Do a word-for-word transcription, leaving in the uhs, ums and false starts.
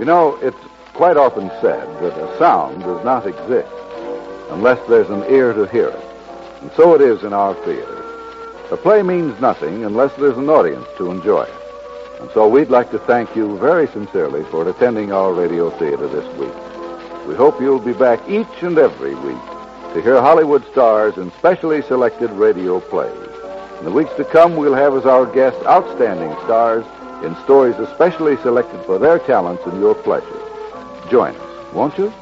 You know, it's quite often said that a sound does not exist unless there's an ear to hear it. And so it is in our theater. A play means nothing unless there's an audience to enjoy it. And so we'd like to thank you very sincerely for attending our radio theater this week. We hope you'll be back each and every week to hear Hollywood stars in specially selected radio plays. In the weeks to come, we'll have as our guests outstanding stars in stories especially selected for their talents and your pleasure. Join us, won't you?